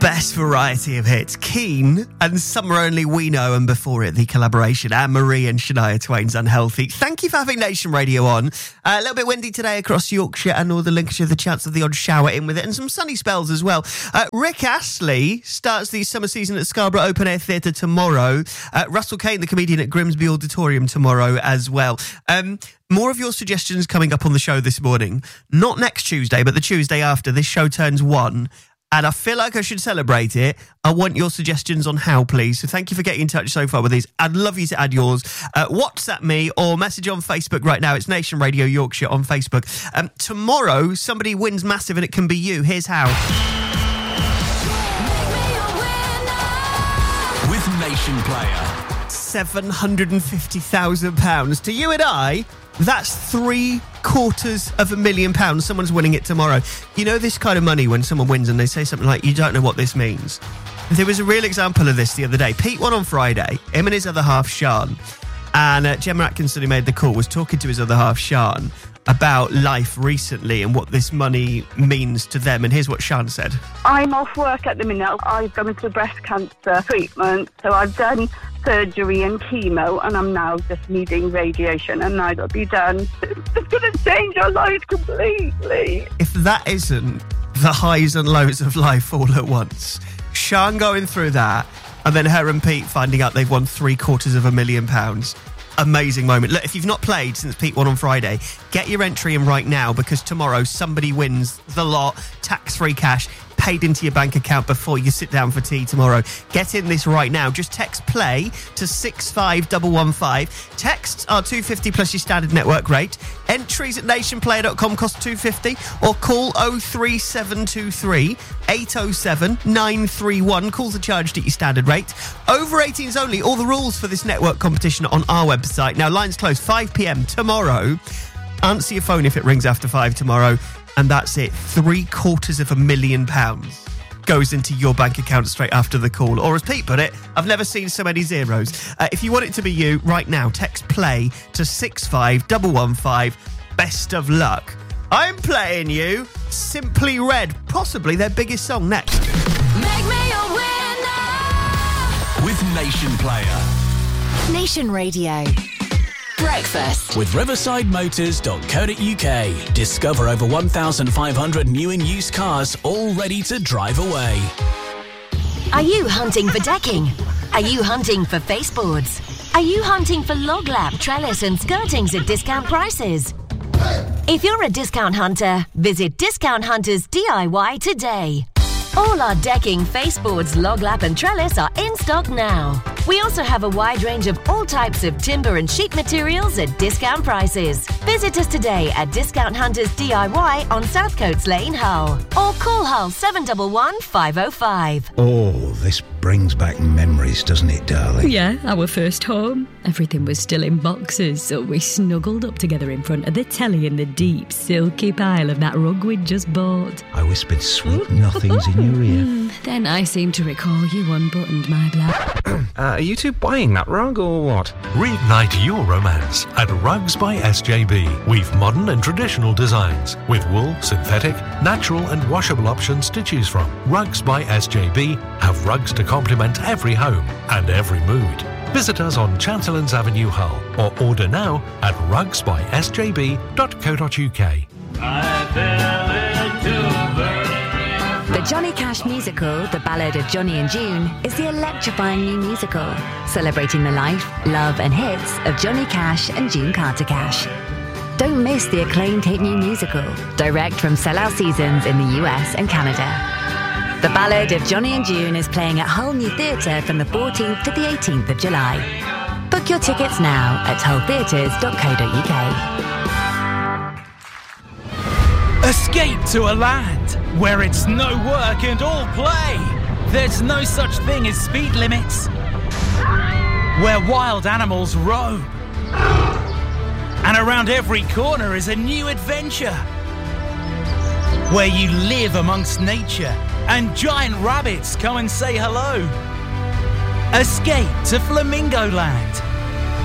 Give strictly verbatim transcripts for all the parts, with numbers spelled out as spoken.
best variety of hits. Keen and Summer Only We Know, and before it, the collaboration, Anne-Marie and Shania Twain's Unhealthy. Thank you for having Nation Radio on. Uh, a little bit windy today across Yorkshire and Northern Lincolnshire, the chance of the odd shower in with it, and some sunny spells as well. Uh, Rick Astley starts the summer season at Scarborough Open Air Theatre tomorrow. Uh, Russell Kane, the comedian, at Grimsby Auditorium tomorrow as well. Um, more of your suggestions coming up on the show this morning. Not next Tuesday, but the Tuesday after. This show turns one. And I feel like I should celebrate it. I want your suggestions on how, please. So thank you for getting in touch so far with these. I'd love you to add yours. Uh, WhatsApp me or message on Facebook right now. It's Nation Radio Yorkshire on Facebook. Um, tomorrow, somebody wins massive and it can be you. Here's how. With Nation Player. seven hundred fifty thousand pounds. To you and I, that's three quarters of a million pounds. Someone's winning it tomorrow. You know this kind of money when someone wins and they say something like, you don't know what this means. There was a real example of this the other day. Pete won on Friday, him and his other half, Sean. And uh, Gemma Atkinson, who made the call, was talking to his other half, Sean, about life recently and what this money means to them. And here's what Sean said. I'm off work at the minute. I've gone into breast cancer treatment. So I've done surgery and chemo, and I'm now just needing radiation, and now it'll be done. It's going to change your life completely. If that isn't the highs and lows of life all at once, Sean going through that, and then her and Pete finding out they've won three quarters of a million pounds. Amazing moment. Look, if you've not played since Pete won on Friday, get your entry in right now, because tomorrow somebody wins the lot, tax-free cash, paid into your bank account before you sit down for tea tomorrow. Get in this right now. Just text play to six five one one five. Texts are two hundred fifty plus your standard network rate. Entries at nation player dot com cost two hundred fifty, or call oh three seven two three eight oh seven nine three one. Calls are charged at your standard rate. Over eighteens only. All the rules for this network competition on our website. Now, lines closed five p.m. tomorrow. Answer your phone if it rings after five tomorrow. And that's it. Three quarters of a million pounds goes into your bank account straight after the call. Or as Pete put it, I've never seen so many zeros. Uh, if you want it to be you, right now, text play to six five one one five. Best of luck. I'm playing you Simply Red, possibly their biggest song, next. Make me a winner. With Nation Player. Nation Radio. Breakfast. With riverside motors dot co dot uk. Discover over one thousand five hundred new and used cars all ready to drive away. Are you hunting for decking? Are you hunting for baseboards? Are you hunting for log lap, trellis and skirtings at discount prices? If you're a discount hunter, visit Discount Hunters D I Y today. All our decking, baseboards, log lap and trellis are in stock now. We also have a wide range of all types of timber and sheet materials at discount prices. Visit us today at Discount Hunters D I Y on South Coates Lane, Hull. Or call Hull seven one one five oh five. Oh, this brings back memories, doesn't it, darling? Yeah, our first home. Everything was still in boxes, so we snuggled up together in front of the telly in the deep, silky pile of that rug we'd just bought. I whispered sweet nothings in your ear. Then I seem to recall you unbuttoned my black... uh, are you two buying that rug or what? Reignite your romance at Rugs by S J B. We've modern and traditional designs with wool, synthetic, natural and washable options to choose from. Rugs by S J B have rugs to complement every home and every mood. Visit us on Chancellors Avenue, Hull, or order now at rugs by s j b dot co dot uk. I fell into burning. The Johnny Cash musical, The Ballad of Johnny and June, is the electrifying new musical, celebrating the life, love and hits of Johnny Cash and June Carter Cash. Don't miss the acclaimed hit new musical, direct from Sellout Seasons in the U S and Canada. The Ballad of Johnny and June is playing at Hull New Theatre from the fourteenth to the eighteenth of July. Book your tickets now at hull theatres dot co dot uk. Escape to a land where it's no work and all play. There's no such thing as speed limits. Where wild animals roam. And around every corner is a new adventure. Where you live amongst nature and giant rabbits come and say hello. Escape to Flamingo Land.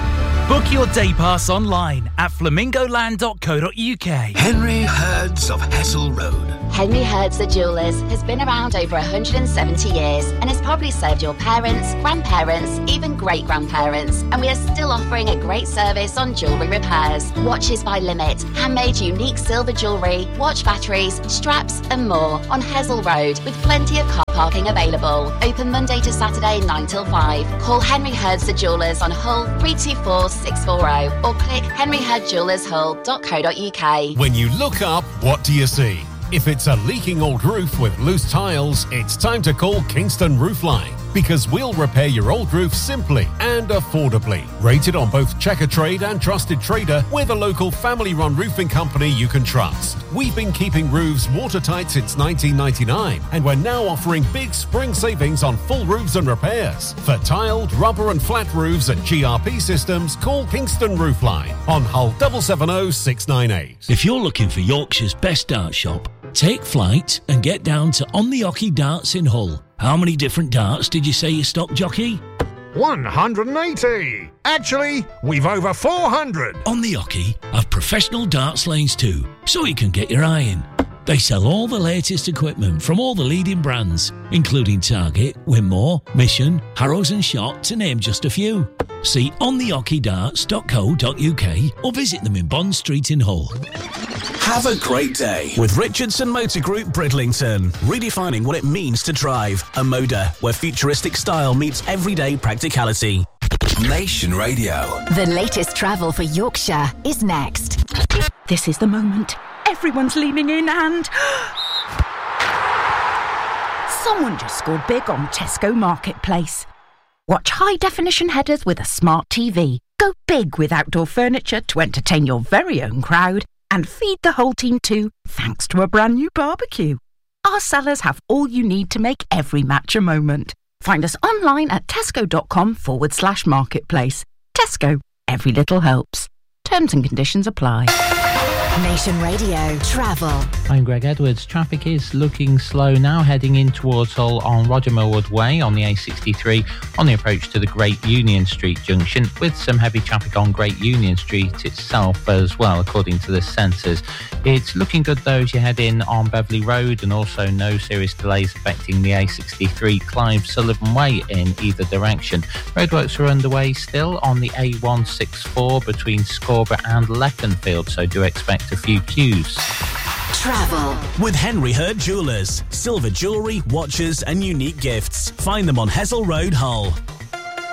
Book your day pass online at flamingoland dot co dot uk. Henry Herds of Hessel Road. Henry Herds the Jewellers has been around over one hundred seventy years and has probably served your parents, grandparents, even great-grandparents. And we are still offering a great service on jewellery repairs. Watches by Limit, handmade unique silver jewellery, watch batteries, straps and more on Hessel Road with plenty of car parking available. Open Monday to Saturday nine till five. Call Henry Herds the Jewellers on Hull three two four six four zero or click henry herd jewellers hull dot co dot uk. When you look up, what do you see? If it's a leaking old roof with loose tiles, it's time to call Kingston Roofline, because we'll repair your old roof simply and affordably. Rated on both Checkatrade and Trusted Trader, we're the local family-run roofing company you can trust. We've been keeping roofs watertight since nineteen ninety-nine, and we're now offering big spring savings on full roofs and repairs. For tiled, rubber and flat roofs and G R P systems, call Kingston Roofline on Hull seven seven zero six nine eight. If you're looking for Yorkshire's best dart shop, take flight and get down to On the Hockey Darts in Hull. How many different darts did you say you stock, jockey? one hundred eighty. Actually, we've over four hundred. On the Hockey have professional darts lanes too, so you can get your eye in. They sell all the latest equipment from all the leading brands, including Target, Winmore, Mission, Harrows and Shot, to name just a few. See on the hockey darts dot co dot uk or visit them in Bond Street in Hull. Have a great day with Richardson Motor Group Bridlington. Redefining what it means to drive. A Moda, where futuristic style meets everyday practicality. Nation Radio. The latest travel for Yorkshire is next. This is the moment. Everyone's leaning in and... someone just scored big on Tesco Marketplace. Watch high-definition headers with a smart T V. Go big with outdoor furniture to entertain your very own crowd. And feed the whole team too, thanks to a brand new barbecue. Our sellers have all you need to make every match a moment. Find us online at tesco.com forward slash marketplace. Tesco, every little helps. Terms and conditions apply. Nation Radio Travel. I'm Greg Edwards. Traffic is looking slow now, heading in towards Hull on Roger Millwood Way on the A sixty-three on the approach to the Great Union Street junction, with some heavy traffic on Great Union Street itself as well, according to the sensors. It's looking good though as you head in on Beverley Road, and also no serious delays affecting the A sixty-three Clive Sullivan Way in either direction. Roadworks are underway still on the A one sixty-four between Scarborough and Leconfield, so do expect a few queues. Travel with Henry Herd Jewellers. Silver jewellery, watches and unique gifts. Find them on Hessel Road, Hull.